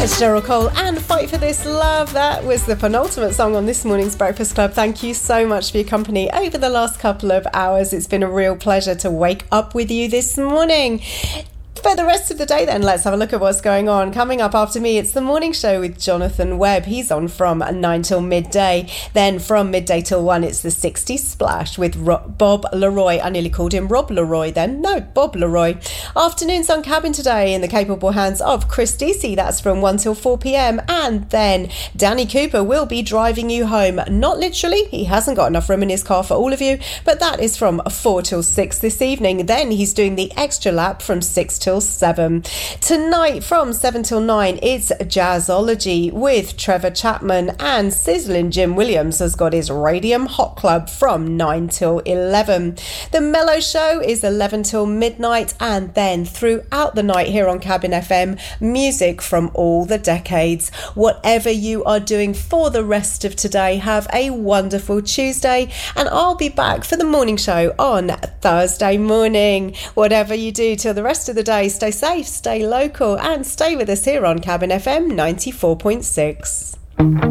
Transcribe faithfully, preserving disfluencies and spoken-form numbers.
It's Cheryl Cole and Fight for This Love. That was the penultimate song on this morning's Breakfast Club. Thank you so much for your company over the last couple of hours. It's been a real pleasure to wake up with you this morning. For the rest of the day then, let's have a look at what's going on. Coming up after me, it's the morning show with Jonathan Webb. He's on from nine till midday. Then from midday till one, it's the sixties Splash with Ro- Bob Leroy. I nearly called him Rob Leroy then. No, Bob Leroy. Afternoons on Cabin today in the capable hands of Chris Deasy. That's from one till four p.m. And then Danny Cooper will be driving you home. Not literally. He hasn't got enough room in his car for all of you. But that is from four till six this evening. Then he's doing the extra lap from six till seven. Tonight from seven till nine, it's Jazzology with Trevor Chapman, and Sizzling Jim Williams has got his Radium Hot Club from nine till eleven. The Mellow Show is eleven till midnight, and then throughout the night here on Cabin F M, music from all the decades. Whatever you are doing for the rest of today, have a wonderful Tuesday, and I'll be back for the morning show on Thursday morning. Whatever you do till the rest of the day, stay safe, stay local, and stay with us here on Cabin F M ninety-four point six.